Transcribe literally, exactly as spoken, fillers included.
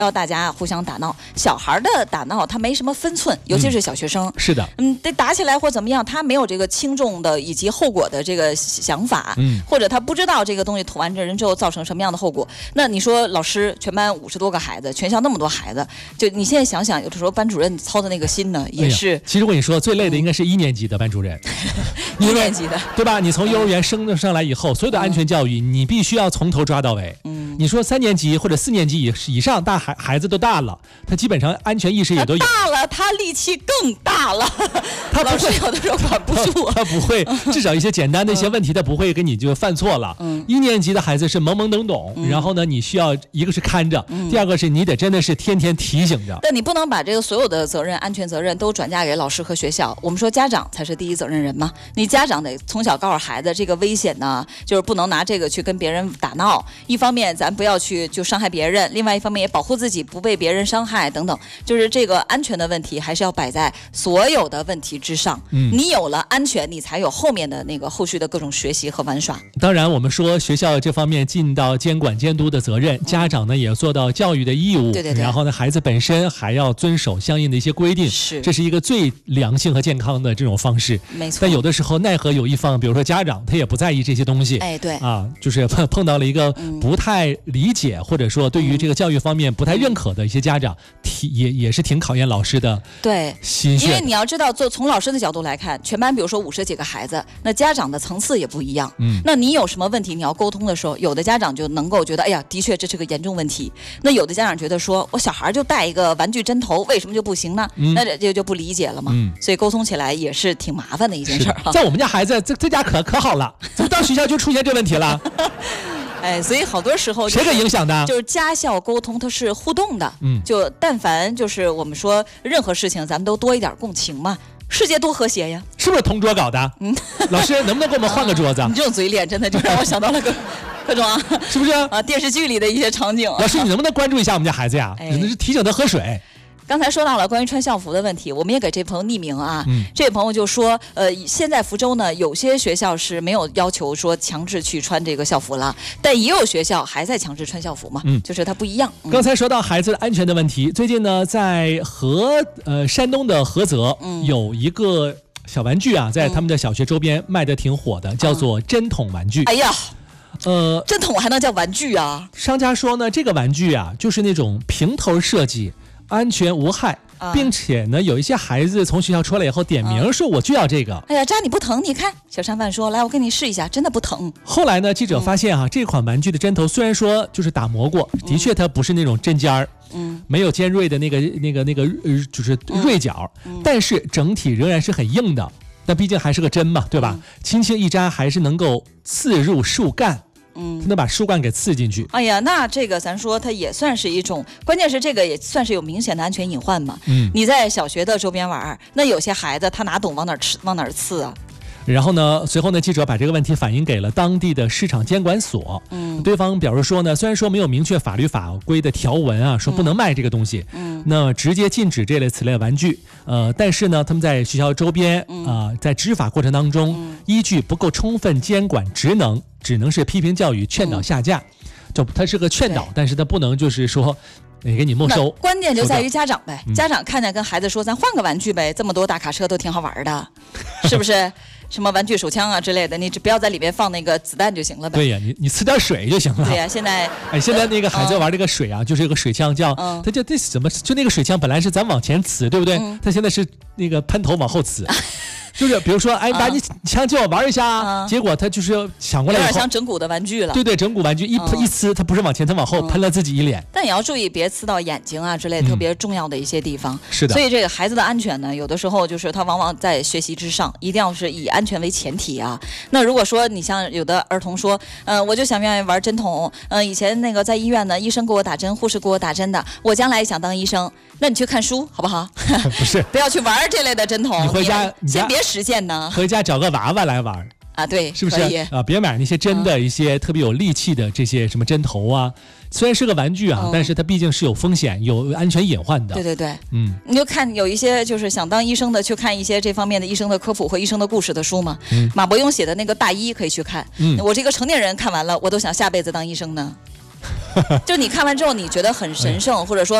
要大家互相打闹。小孩的打闹他没什么分寸，尤其是小学生。 嗯、是的， 嗯，得打起来或怎么样，他没有这个轻重的以及后果的这个想法，嗯，或者他不知道这个东西捅完这人之后造成什么样的后果。那你说老师全班五十多个孩子，全校那么多孩子，就你现在想想，有的时候班主任操的那个心呢，也是。哎、 其实我跟你说，最累的应该是一年级的班主任， 一年级的， 对吧？你从幼儿园升上来以后，所有的安全教育，嗯、你必须要从头抓到尾。嗯，你说三年级或者四年级以以上大孩孩子都大了，他基本上安全意识也都有。 大了，他力气更大了，他不会有的时候管不住， 他不会，至少一些简单的一些问题，他不会跟你就犯错了。嗯，一年级的孩子是懵懵懂懂，嗯、然后呢，你需要一个是看着，嗯、第二个是你得真的是天天提醒着。 但你不能把这个所有的责任、安全责任都转嫁给老师和学校。我们说家长才是第一责任人嘛，你家长得从小告诉孩子，这个危险呢，就是不能拿这个去跟别人打闹。一方面，咱不要去就伤害别人；另外一方面，也保护自己不被别人伤害等等。就是这个安全的问题，还是要摆在所有的问题之上。嗯，你有了安全，你才有后面的那个后续的各种学习和玩耍。 当然，我们说学校这方面尽到监管监督的责任，嗯、家长呢也要做到教育的义务。 对对对。 然后呢，孩子本身还要遵守相应的一些规定。 是， 这是一个最良性和健康的这种方式。 没错。 但有的时候奈何有一方，比如说家长，他也不在意这些东西。 哎，对。 啊，就是碰碰到了一个不太理解，嗯、或者说对于这个教育方面不太认可的一些家长，挺也也是挺考验老师的。 对， 心血。 因为你要知道，做从老师的角度来看，全班比如说五十几个孩子，那家长的层次也不一样。嗯。那你有什么问题，你要沟通的时候，有的家长就能够觉得，哎呀，的确这是个严重问题。那有的家长觉得说，我小孩就带一个玩具针头，为什么就不行呢？嗯、那这就就不理解了嘛。嗯。所以沟通起来也是挺麻烦的一件事儿。 在我们家孩子这这家可可好了，怎么到学校就出现这问题了？ 哎，所以好多时候、就是、 谁给影响的？ 就是家校沟通它是互动的，嗯，就但凡就是我们说任何事情，咱们都多一点共情嘛，世界多和谐呀！ 是不是同桌搞的？嗯，老师能不能给我们换个桌子？ 啊、你这种嘴脸真的就让我想到了个各种啊， 是不是啊？电视剧里的一些场景、啊。 老师，你能不能关注一下我们家孩子呀？只能是提醒他喝水。 刚才说到了关于穿校服的问题，我们也给这朋友匿名啊。嗯、这位朋友就说，呃，现在福州呢，有些学校是没有要求说强制去穿这个校服了，但也有学校还在强制穿校服嘛。嗯，就是它不一样。嗯、 刚才说到孩子的安全的问题，最近呢，在菏呃山东的菏泽、嗯、有一个小玩具啊，在他们的小学周边卖的挺火的，嗯、叫做针筒玩具。 哎呀。 呃， 针筒还能叫玩具啊？ 商家说呢，这个玩具啊，就是那种平头设计。安全无害，啊、并且呢，有一些孩子从学校出来以后点名说我就要这个。 哎呀，扎你不疼？你看，小商贩说，来，我给你试一下，真的不疼。 后来呢，记者发现啊，嗯、这款玩具的针头虽然说就是打磨过，嗯、的确它不是那种针尖儿，嗯，没有尖锐的那个那个那个呃，就是锐角，嗯、但是整体仍然是很硬的。那毕竟还是个针嘛，对吧？嗯、轻轻一扎，还是能够刺入树干。嗯，能把树干给刺进去。 哎呀，那这个咱说它也算是一种，关键是这个也算是有明显的安全隐患嘛。嗯，你在小学的周边玩，那有些孩子他哪懂往哪儿吃往哪儿刺啊？ 然后呢，随后呢，记者把这个问题反映给了当地的市场监管所。嗯，对方表示说呢，虽然说没有明确法律法规的条文啊，说不能卖这个东西，嗯，那直接禁止这类此类玩具。呃，但是呢，他们在学校周边啊、嗯呃，在执法过程当中，嗯、依据不够充分监管职能，只能是批评教育、劝导下架。嗯、就它是个劝导，但是它不能就是说。也给你没收， 关键就在于家长呗。嗯、家长看见跟孩子说，咱换个玩具呗，这么多大卡车都挺好玩的，是不是？什么玩具手枪啊之类的，你只不要在里面放那个子弹就行了呗。 对呀，你你呲点水就行了。 对呀，现在哎，现在那个孩子玩这个水啊，嗯、就是一个水枪叫，嗯、它叫这怎么就那个水枪本来是咱往前呲，对不对？嗯、它现在是那个喷头往后呲。就是比如说，哎，把你枪借我玩一下啊！结果他就是抢过来以后， 有点像整蛊的玩具了。 对对，整蛊玩具一一呲，他不是往前，他往后喷了自己一脸。 但也要注意，别呲到眼睛啊之类特别重要的一些地方。 是的。 所以这个孩子的安全呢，有的时候就是他往往在学习之上，一定要是以安全为前提啊。那如果说你像有的儿童说，嗯、呃，我就想愿意玩针筒，嗯、呃，以前那个在医院呢，医生给我打针，护士给我打针的，我将来想当医生。那你去看书好不好？ 不是， 不要去玩这类的针筒。 你回家， 你先别实践呢。 回家找个娃娃来玩啊，对， 是不是啊？别买那些真的一些特别有力气的这些什么针头啊。虽然是个玩具啊，嗯、但是它毕竟是有风险、有安全隐患的。 对对对，嗯，你就看有一些就是想当医生的，去看一些这方面的医生的科普和医生的故事的书嘛。嗯、马伯庸写的那个《大医》可以去看。嗯，我这个成年人看完了，我都想下辈子当医生呢。 就你看完之后，你觉得很神圣，或者说